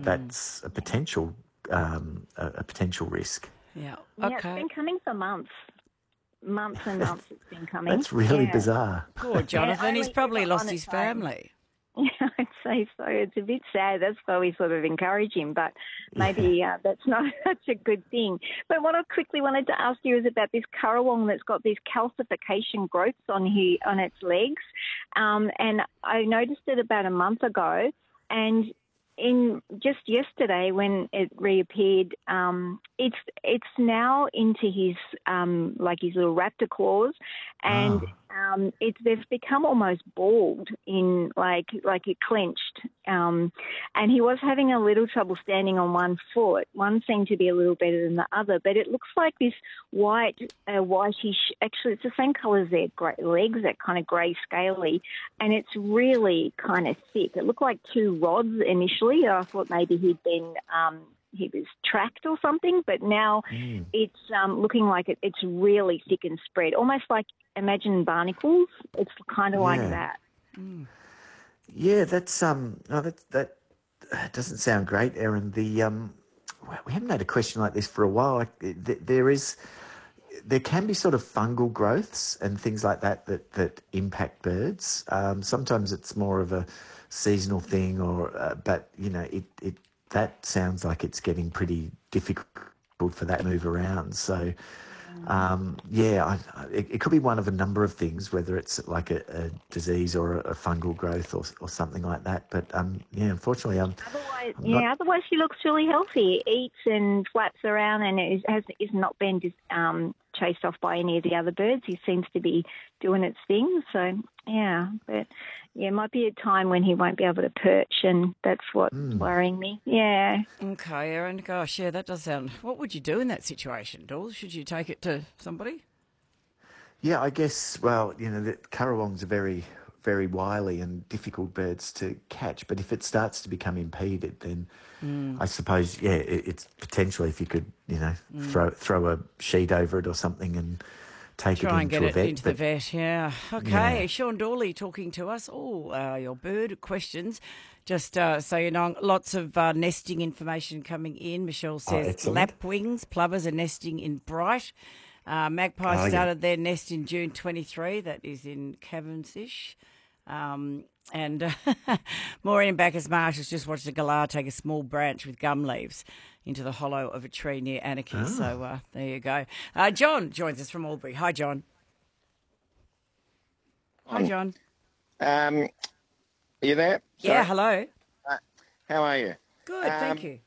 that's a potential risk. Yeah. Yeah, it's Okay. been coming for months. Months and months it's been coming. That's really Yeah. bizarre. Poor Jonathan. He's only probably ever lost on his its own. family. Yeah, I'd say so. It's a bit sad. That's why we sort of encourage him, but maybe that's not such a good thing. But what I quickly wanted to ask you is about this currawong that's got these calcification growths on its legs, and I noticed it about a month ago, and in just yesterday when it reappeared, it's now into his his little raptor claws, and they've become almost bald in like it clenched, and he was having a little trouble standing on one foot. One seemed to be a little better than the other, but it looks like this whitish. Actually, it's the same colour as their legs, that kind of grey scaly, and it's really kind of thick. It looked like two rods initially. I thought maybe he was tracked or something, but now it's looking like it's really thick and spread, almost like, imagine barnacles. It's kind of like that. Yeah, that's that doesn't sound great, Erin. We haven't had a question like this for a while. There can be sort of fungal growths and things like that impact birds. Sometimes it's more of a seasonal thing, but that sounds like it's getting pretty difficult for that to move around. So, it could be one of a number of things, whether it's like a disease or a fungal growth or something like that. But unfortunately, Otherwise, he looks really healthy. He eats and flaps around, and is not been chased off by any of the other birds. He seems to be doing its thing. So it might be a time when he won't be able to perch, and that's what's worrying me. Yeah. Okay, Erin. Gosh, yeah, that does sound... What would you do in that situation, Dawes? Should you take it to somebody? Yeah, I guess, the currawongs are very, very wily and difficult birds to catch, but if it starts to become impeded, then I suppose, it's potentially, if you could, throw a sheet over it or something and take Try it and get into a it vet. into the vet, yeah. Okay, Sean Dawley talking to us. Your bird questions. Just so you know, lots of nesting information coming in. Michelle says lapwings, plovers are nesting in Bright. Magpies started their nest in June 23. That is in Cavendish. And Maureen in Bacchus Marsh has just watched a galah take a small branch with gum leaves into the hollow of a tree near Anarchy. So there you go. John joins us from Albury. Hi, John. Hi, John. Are you there? Sorry. Yeah, hello. How are you? Good, thank you.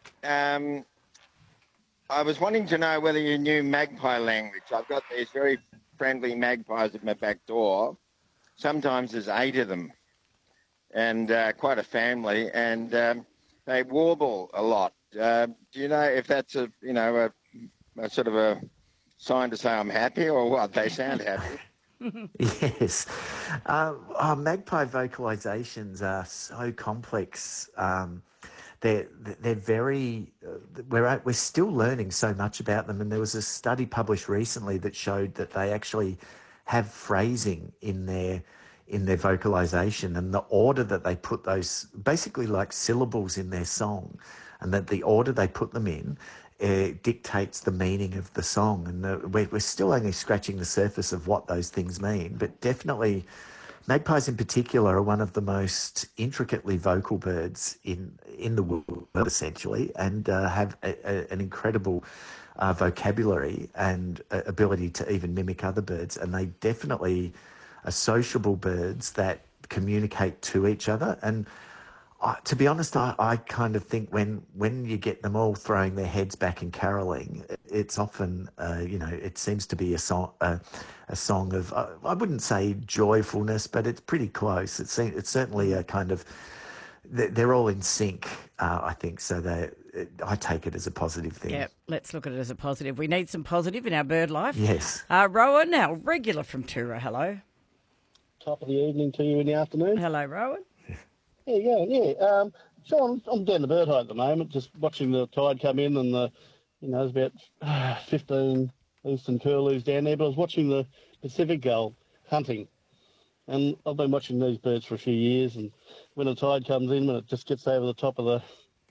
I was wanting to know whether you knew magpie language. I've got these very friendly magpies at my back door. Sometimes there's 8 of them, and quite a family, and they warble a lot. Do you know if that's a sort of a sign to say I'm happy, or what? They sound happy. Yes. Magpie vocalizations are so complex. They're very. We're still learning so much about them, and there was a study published recently that showed that they actually have phrasing in their vocalization, and the order that they put those, basically like syllables in their song, and that the order they put them in dictates the meaning of the song. And we're still only scratching the surface of what those things mean, but definitely magpies in particular are one of the most intricately vocal birds in the world, essentially, and have an incredible vocabulary and ability to even mimic other birds. And they definitely are sociable birds that communicate to each other. And to be honest, I kind of think when you get them all throwing their heads back and caroling, it's often, it seems to be a song of, I wouldn't say joyfulness, but it's pretty close. It's certainly a kind of, they're all in sync, I think. So I take it as a positive thing. Yeah, let's look at it as a positive. We need some positive in our bird life. Yes. Rowan, our regular from Tura, hello. Top of the evening to you in the afternoon. Hello, Rowan. Yeah. Sean, I'm down the bird high at the moment, just watching the tide come in, and there's about 15 eastern curlews down there. But I was watching the Pacific gull hunting, and I've been watching these birds for a few years. And when the tide comes in, when it just gets over the top of